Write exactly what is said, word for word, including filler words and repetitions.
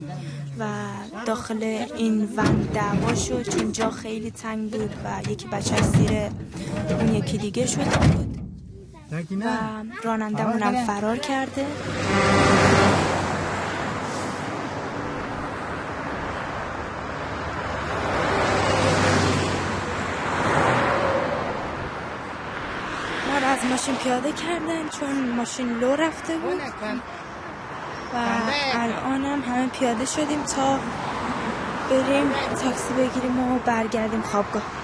و داخل این ون دعوا شد چون جا خیلی تنگ بود و یکی بچه از زیر اون یکی دیگه شده بود و رانندمون هم فرار کرده. ما رو از ماشین پیاده کردن چون ماشین لو رفته بود و الان هم همه پیاده شدیم تا بریم تاکسی بگیریم و برگردیم خوابگاه.